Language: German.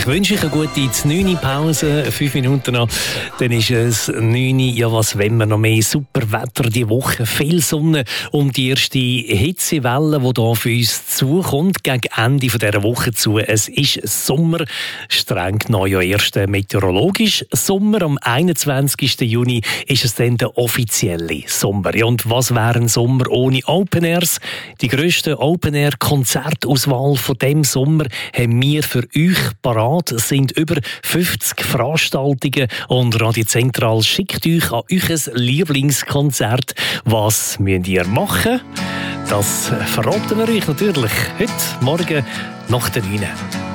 wünsche euch eine gute 9-Pause, 5 Minuten noch. Dann ist es 9. Ja, was wollen wir noch mehr? Super Wetter die Woche, viel Sonne und die erste Hitzewelle, die hier für uns zukommt, gegen Ende dieser Woche zu. Es ist Sommer, streng genommen ja erst meteorologisch Sommer. Am 21. Juni ist es dann der offizielle Sommer. Ja, und was wäre ein Sommer ohne Open Airs? Die grösste Open Air Konzertauswahl von dem Sommer haben wir für euch parat. Es sind über 50 Veranstaltungen und Radio Zentral schickt euch an euer Lieblingskonzert. Was müsst ihr machen? Das verraten wir euch natürlich heute Morgen nach der 9.